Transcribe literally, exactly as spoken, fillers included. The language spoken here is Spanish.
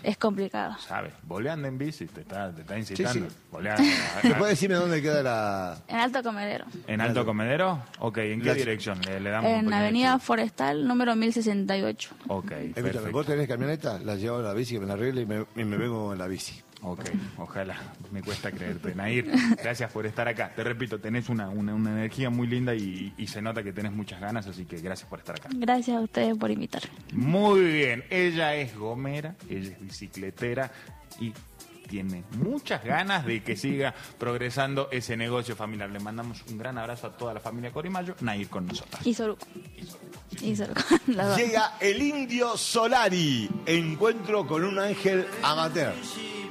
es complicado. ¿Sabes? Boleando en bici, te está, te está incitando. Sí, sí. Boleando. ¿Te puedes decirme dónde queda la...? En Alto Comedero. ¿En Alto Comedero? Ok, ¿en qué La- dirección? Le, le damos un En pequeño Avenida chivo. Forestal, número mil sesenta y ocho. Ok, Escúchame, perfecto. ¿vos tenés camioneta? La llevo a la bici, que me la arregle y me, y me vengo en la bici. Ok, ojalá, me cuesta creerte. Nair, gracias por estar acá. Te repito, tenés una, una, una energía muy linda y, y se nota que tenés muchas ganas, así que gracias por estar acá. Gracias a ustedes por invitarme. Muy bien, ella es gomera, ella es bicicletera y tiene muchas ganas de que siga progresando ese negocio familiar. Le mandamos un gran abrazo a toda la familia Corimayo. Nair con nosotras. Y Soruco. Y Soruco. Las dos. Llega el Indio Solari. Encuentro con un ángel amateur.